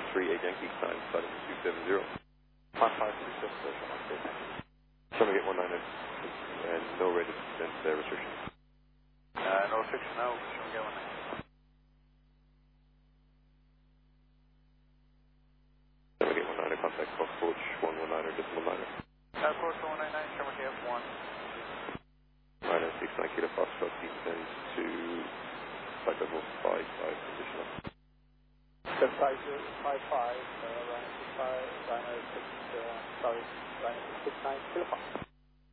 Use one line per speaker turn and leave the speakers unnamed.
38 Yankee time, starting 270.
5536, station 139.
Trying to get 19 and no rated descent restriction.
No restriction, no. Should we get 19?
Trying to get 19, contact Fox Approach 119 decimal 9.
Approach 199, Sherman KF1.
969 Kilo Foxtrot, descend to flight level 55, position up.
5555, running 65, runner 6, sorry, running 69 Kilo Fox.